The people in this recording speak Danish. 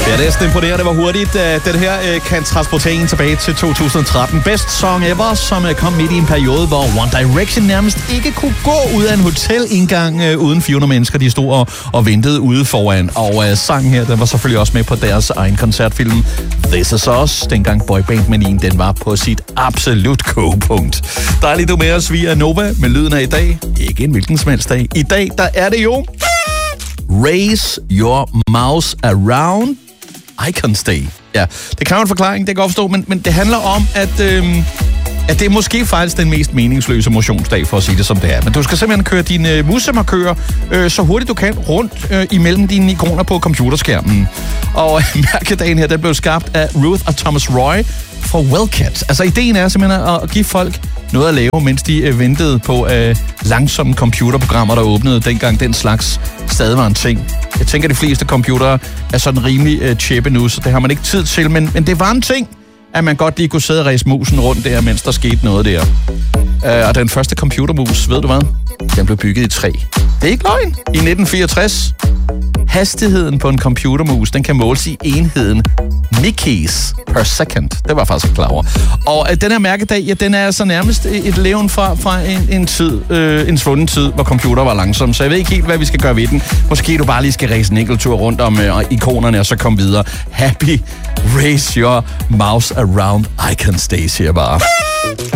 Ja, det er sådan imponerende, hvor hurtigt den her kan transportere en tilbage til 2013. Best Song Ever, som kom midt i en periode, hvor One Direction nærmest ikke kunne gå ud af en hotelindgang uden 400 mennesker. De stod og ventede ude foran. Og sangen her, den var selvfølgelig også med på deres egen koncertfilm This Is Us. Dengang boyband-manien, den var på sit absolut kogepunkt. Dejligt, du med os via Nova med lyden af i dag. Ikke en hvilken som helst dag. I dag, der er det jo Raise Your Mouse Around Icons Day. Ja, det kræver en forklaring, det kan jeg godt forstå, men det handler om, at det er måske faktisk den mest meningsløse motionsdag, for at sige det som det er. Men du skal simpelthen køre dine musemarkører så hurtigt du kan rundt imellem dine ikoner på computerskærmen. Og mærkedagen her, den blev skabt af Ruth og Thomas Roy fra Wellcat. Altså ideen er simpelthen at give folk noget at lave, mens de ventede på langsomme computerprogrammer, der åbnede dengang den slags stadig var en ting. Jeg tænker, de fleste computere er sådan rimelig chippe nu, så det har man ikke tid til, men det var en ting, at man godt lige kunne sidde og ræse musen rundt der, mens der skete noget der. Og den første computermus, ved du hvad? Den blev bygget i træ. Det er ikke løgn. I 1964. Hastigheden på en computermus, den kan måles i enheden Mickeys per second. Det var faktisk klar over. Og den her mærkedag, ja, den er altså nærmest et levn fra en svunden tid, hvor computer var langsom. Så jeg ved ikke helt, hvad vi skal gøre ved den. Måske du bare lige skal ræse en enkelt tur rundt om ikonerne, og så komme videre. Happy Raise Your Mouse Around Icons Day, siger jeg bare.